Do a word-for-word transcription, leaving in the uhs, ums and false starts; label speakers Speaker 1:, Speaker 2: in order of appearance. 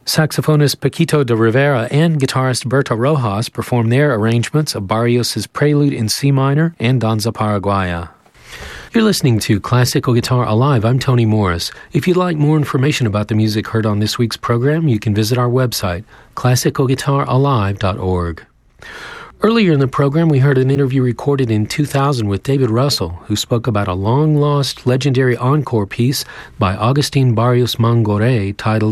Speaker 1: Saxophonist Paquito de Rivera and guitarist Berto Rojas perform their arrangements of Barrios' Prelude in C minor and Danza Paraguaya. You're listening to Classical Guitar Alive. I'm Tony Morris. If you'd like more information about the music heard on this week's program, you can visit our website, classical guitar alive dot org. Earlier in the program, we heard an interview recorded in two thousand with David Russell, who spoke about a long-lost legendary encore piece by Agustin Barrios Mangoré titled